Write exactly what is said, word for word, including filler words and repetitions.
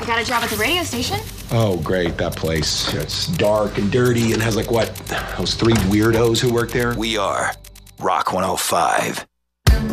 I got a job at the radio station. Oh, great, that place. It's dark and dirty and has like what, those three weirdos who work there? We are Rock one oh five.